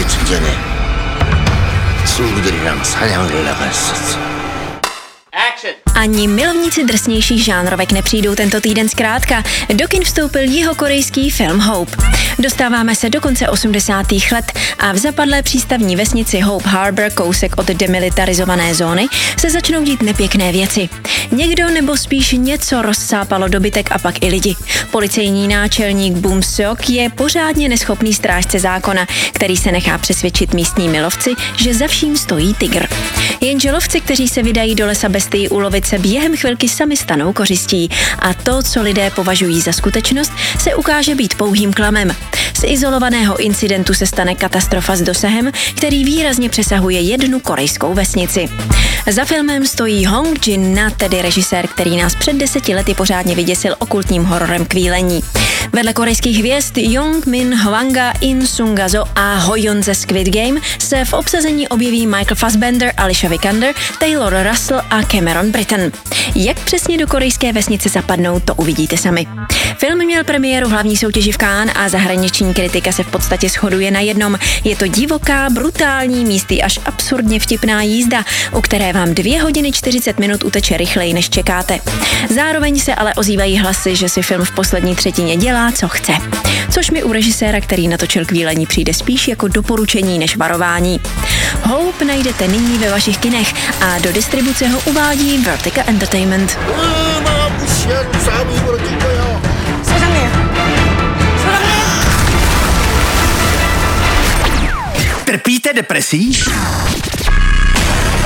주전에 친구들이랑 사냥을 나갔었어. Ani milovníci drsnějších žánrovek nepřijdou tento týden zkrátka. Do kin vstoupil jihokorejský film Hope. Dostáváme se do konce 80. let a v zapadlé přístavní vesnici Hope Harbor, kousek od demilitarizované zóny, se začnou dít nepěkné věci. Někdo nebo spíš něco rozsápalo dobytek a pak i lidi. Policejní náčelník Bum Seok je pořádně neschopný strážce zákona, který se nechá přesvědčit místními lovci, že za vším stojí tygr. Jenže lovci, kteří se vydají do lesa bestii ulovit, se během chvilky sami stanou kořistí a to, co lidé považují za skutečnost, se ukáže být pouhým klamem. Z izolovaného incidentu se stane katastrofa s dosahem, který výrazně přesahuje jednu korejskou vesnici. Za filmem stojí Hong Jin-na, tedy režisér, který nás před 10 lety pořádně vyděsil okultním hororem Kvílení. Vedle korejských hvězd Jong Min Hwanga, In Sung-gazo a Hoyon ze Squid Game se v obsazení objeví Michael Fassbender, Alicia Vikander, Taylor Russell a Cameron Britton. Jak přesně do korejské vesnice zapadnou, to uvidíte sami. Film měl premiéru hlavní soutěži v Cannes a zahraniční kritika se v podstatě shoduje na jednom. Je to divoká, brutální, místy až absurdně vtipná jízda, u které vám 2 hodiny 40 minut uteče rychleji, než čekáte. Zároveň se ale ozývají hlasy, že si film v poslední třetině dělá, co chce. Což mi u režiséra, který natočil Kvílení, přijde spíš jako doporučení než varování. Hope najdete nyní ve vašich kinech a do distribuce ho uvádí Vertigo Entertainment. Trpíte depresí?